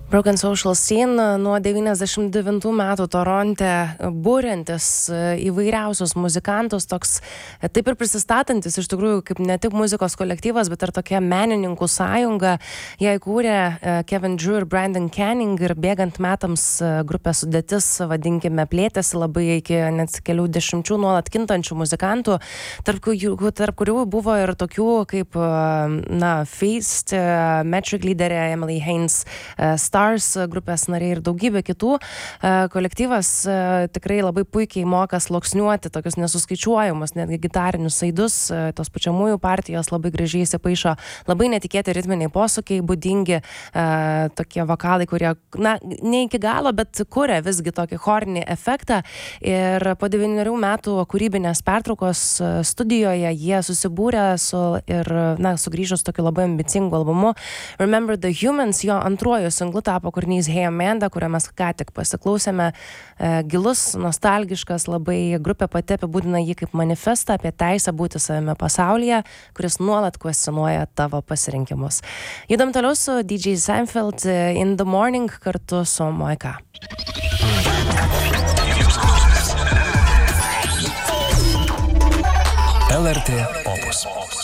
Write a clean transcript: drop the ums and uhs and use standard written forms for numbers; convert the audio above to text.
Broken Social Scene nuo 99 metų Toronte būrentis įvairiausius muzikantus, toks taip ir prisistatantis iš tikrųjų kaip ne tik muzikos kolektyvas, bet ir tokia menininkų sąjunga. Jie įkūrė Kevin Drew ir Brandon Canning ir bėgant metams grupės sudėtis, vadinkime, plėtėsi labai iki net kelių dešimčių nuolat kintančių muzikantų, tarp kurių buvo ir tokių kaip Feist, Metric lyderė Emily Haynes, Stars grupės nariai ir daugybė kitų. Kolektyvas tikrai labai puikiai moka sluoksniuoti tokius nesuskaičiuojamus, netgi gitarinius aidus, tos pučiamųjų partijos labai gražiai įsipaišo, labai netikėti ritminiai posūkiai, būdingi tokie vokalai, kurie, ne iki galo, bet kuria visgi tokį chorinį efektą. Ir po 9 metų kūrybinės pertraukos studijoje jie susibūrė sugrįžus tokiu labai ambicingu albumu Remember the Humans. Jo antruoju singlu tapo kūrinys Hey Amanda, kurią mes ką tik pasiklausėme. Gilus, nostalgiškas, labai grupė pati apibūdina jį kaip manifestą apie teisę būti savimi pasaulyje, kuris nuolat kvestionuoja tavo pasirinkimus. Judam toliau su DJ Seinfeld In the Morning kartu su Moika. LRT Opus.